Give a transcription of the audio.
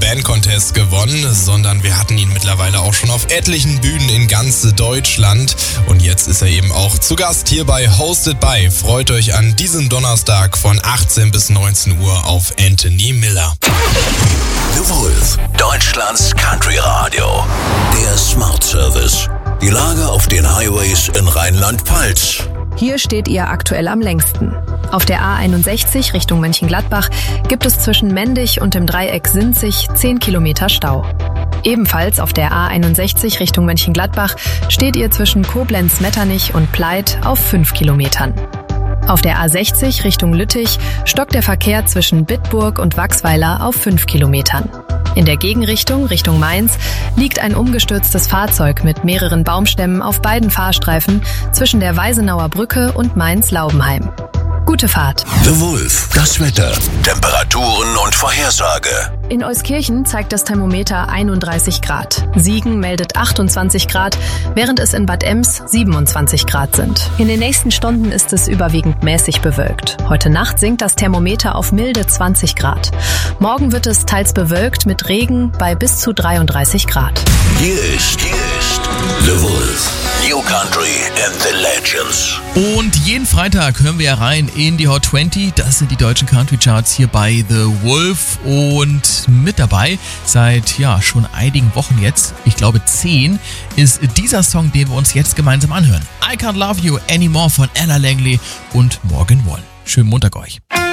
Band-Contest gewonnen, sondern wir hatten ihn mittlerweile auch schon auf etlichen Bühnen in ganz Deutschland. Und jetzt ist er eben auch zu Gast hier bei Hosted by. Freut euch an diesem Donnerstag von 18 bis 19 Uhr auf Anthony Miller. The Wolf, Deutschlands Country Radio. Der Smart Service. Die Lage auf den Highways in Rheinland-Pfalz. Hier steht ihr aktuell am längsten. Auf der A61 Richtung Mönchengladbach gibt es zwischen Mendig und dem Dreieck Sinzig 10 Kilometer Stau. Ebenfalls auf der A61 Richtung Mönchengladbach steht ihr zwischen Koblenz-Metternich und Pleit auf 5 Kilometern. Auf der A60 Richtung Lüttich stockt der Verkehr zwischen Bitburg und Wachsweiler auf 5 Kilometern. In der Gegenrichtung, Richtung Mainz, liegt ein umgestürztes Fahrzeug mit mehreren Baumstämmen auf beiden Fahrstreifen zwischen der Weisenauer Brücke und Mainz-Laubenheim. Gute Fahrt. The Wolf, das Wetter, Temperaturen und Vorhersage. In Euskirchen zeigt das Thermometer 31 Grad. Siegen meldet 28 Grad, während es in Bad Ems 27 Grad sind. In den nächsten Stunden ist es überwiegend mäßig bewölkt. Heute Nacht sinkt das Thermometer auf milde 20 Grad. Morgen wird es teils bewölkt mit Regen bei bis zu 33 Grad. Hier ist The Wolf. New Country and the Legends. Und jeden Freitag hören wir rein in die Hot 20. Das sind die deutschen Country Charts hier bei The Wolf. Und mit dabei seit schon einigen Wochen jetzt, ich glaube 10, ist dieser Song, den wir uns jetzt gemeinsam anhören. I Can't Love You Anymore von Ella Langley und Morgan Wallen. Schönen Montag euch.